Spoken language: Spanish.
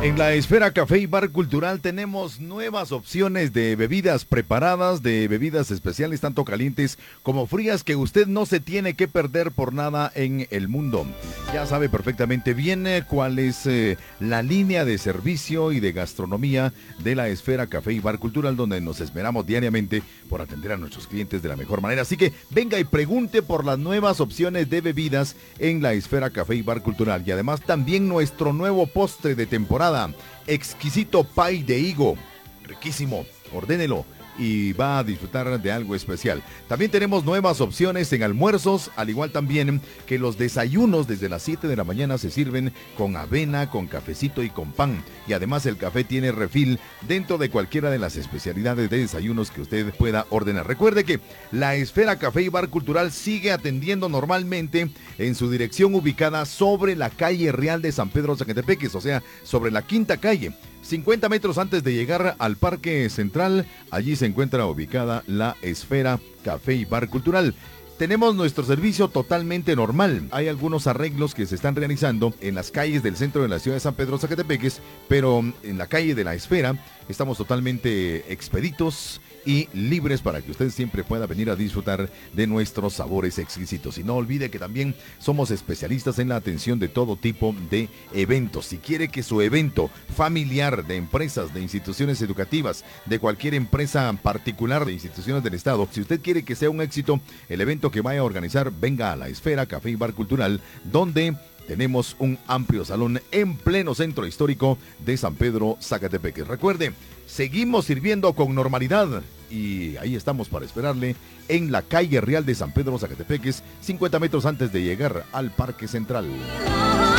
En la Esfera Café y Bar Cultural tenemos nuevas opciones de bebidas preparadas, de bebidas especiales, tanto calientes como frías, que usted no se tiene que perder por nada en el mundo. Ya sabe perfectamente bien cuál es la línea de servicio y de gastronomía de la Esfera Café y Bar Cultural, donde nos esmeramos diariamente por atender a nuestros clientes de la mejor manera. Así que venga y pregunte por las nuevas opciones de bebidas en la Esfera Café y Bar Cultural. Y además también nuestro nuevo postre de temporada, exquisito pie de higo, riquísimo, ordénelo y va a disfrutar de algo especial. También tenemos nuevas opciones en almuerzos, al igual también que los desayunos desde las 7 de la mañana se sirven con avena, con cafecito y con pan. Y además el café tiene refil dentro de cualquiera de las especialidades de desayunos que usted pueda ordenar. Recuerde que la Esfera Café y Bar Cultural sigue atendiendo normalmente en su dirección ubicada sobre la calle Real de San Pedro Zacatepeques, o sea, sobre la quinta calle. 50 metros antes de llegar al Parque Central, allí se encuentra ubicada la Esfera Café y Bar Cultural. Tenemos nuestro servicio totalmente normal. Hay algunos arreglos que se están realizando en las calles del centro de la ciudad de San Pedro Zacatepeques, pero en la calle de la Esfera estamos totalmente expeditos y libres para que usted siempre pueda venir a disfrutar de nuestros sabores exquisitos. Y no olvide que también somos especialistas en la atención de todo tipo de eventos. Si quiere que su evento familiar, de empresas, de instituciones educativas, de cualquier empresa particular, de instituciones del Estado, si usted quiere que sea un éxito el evento que vaya a organizar, venga a la Esfera Café y Bar Cultural, donde tenemos un amplio salón en pleno centro histórico de San Pedro Zacatepeques. Recuerde, seguimos sirviendo con normalidad y ahí estamos para esperarle en la calle Real de San Pedro Zacatepeques, 50 metros antes de llegar al Parque Central.